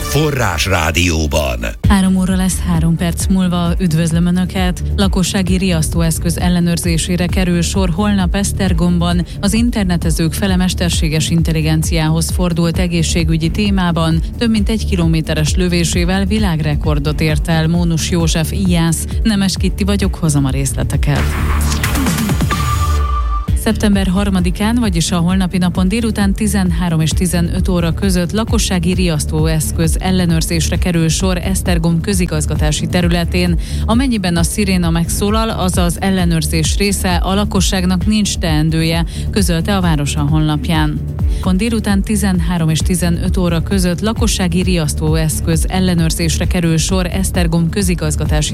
Forrás Rádióban. 3 óra lesz 3 perc múlva. Üdvözlöm Önöket! Lakossági riasztóeszköz ellenőrzésére kerül sor holnap Esztergomban. Az internetezők fele mesterséges intelligenciához fordult egészségügyi témában. Több mint 1 kilométeres lövésével világrekordot ért el Mónus József íjász. Nemes Kitti vagyok, hozom a részleteket. Szeptember 3-án, vagyis a holnapi napon délután 13 és 15 óra között lakossági riasztóeszköz ellenőrzésre kerül sor Esztergom közigazgatási területén. Amennyiben a sziréna megszólal, az az ellenőrzés része, a lakosságnak nincs teendője, közölte a város a honlapján. Délután 13 és 15 óra között lakossági riasztóeszköz ellenőrzésre kerül sor Esztergom közigazgatási